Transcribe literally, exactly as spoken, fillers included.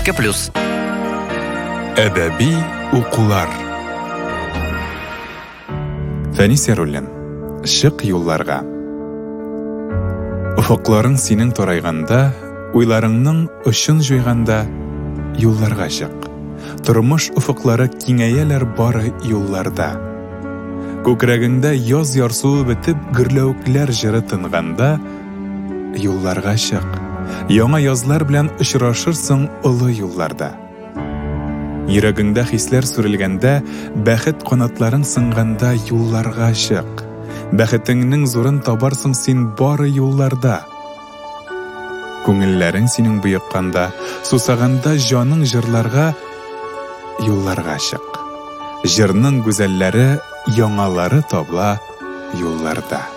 ике плюс. Әдәби укулар. Фәнис Яруллин. Шык юлларга. Уфакларың синең тарайганда, уйларыңның очын җуйганда, юлларга чык. Тормыш уфаклары киңәяләр бары юлларда. Күкрәгеңдә яз ярсуы бетеп, гөрләүкләр җыры тынганда, юлларга чык. Яңа язлар белән очрашырсың олы юлларда. Йөрәгеңдә хисләр сүрелгәндә, бәхет канатларың сынганда, юлларга чык. Бәхетеңнең зурын табарсың син бары юлларда. Күңелләрең синең буйыкканда, сусаганда җаның җырларга, юлларга чык. Җырның гүзәлләре, яңалары табыла юлларда.